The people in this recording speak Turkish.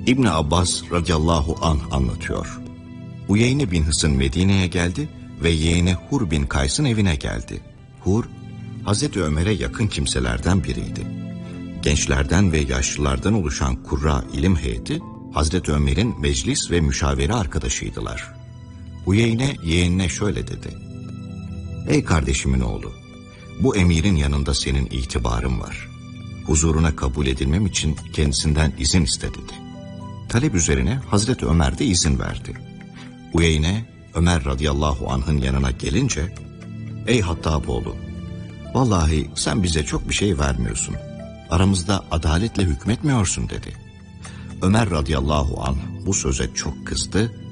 İbn Abbas radıyallahu anh anlatıyor. Uyeyne bin Hısn Medine'ye geldi ve yeğeni Hur bin Kays'ın evine geldi. Hur, Hazreti Ömer'e yakın kimselerden biriydi. Gençlerden ve yaşlılardan oluşan kurra ilim heyeti, Hazreti Ömer'in meclis ve müşavere arkadaşıydılar. Uyeyne yeğenine şöyle dedi: "Ey kardeşimin oğlu, bu emirin yanında senin itibarın var. Huzuruna kabul edilmem için kendisinden izin iste" dedi. Talep üzerine Hazreti Ömer de izin verdi. Uyeyne, Ömer radıyallahu anh'ın yanına gelince, "Ey Hattaboğlu, vallahi sen bize çok bir şey vermiyorsun. Aramızda adaletle hükmetmiyorsun" dedi. Ömer radıyallahu anh bu söze çok kızdı